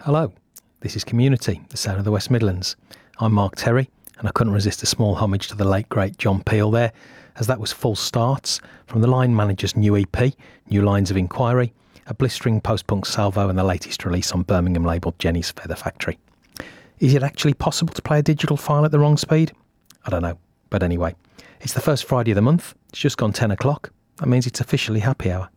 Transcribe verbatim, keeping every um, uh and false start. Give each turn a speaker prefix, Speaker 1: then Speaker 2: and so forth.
Speaker 1: Hello, this is Community, the sound of the West Midlands. I'm Mark Terry, and I couldn't resist a small homage to the late great John Peel there, as that was Full Starts from the Line Manager's new E P, New Lines of Inquiry, a blistering post-punk salvo and the latest release on Birmingham label Jenny's Feather Factory. Is it actually possible to play a digital file at the wrong speed? I don't know, but anyway, it's the first Friday of the month, it's just gone ten o'clock, that means it's officially happy hour.